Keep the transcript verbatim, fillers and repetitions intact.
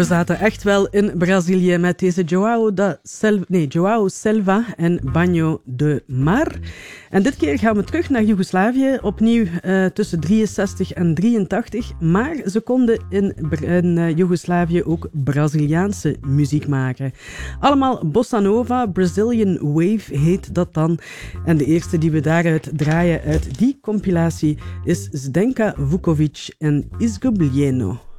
We zaten echt wel in Brazilië met deze João, da Selva, nee, João Selva en Banho de Mar. En dit keer gaan we terug naar Joegoslavië, opnieuw uh, tussen drieënzestig en drieëntachtig. Maar ze konden in, in uh, Joegoslavië ook Braziliaanse muziek maken. Allemaal bossa nova, Brazilian Wave heet dat dan. En de eerste die we daaruit draaien uit die compilatie is Zdenka Vukovic en Izgubljeno.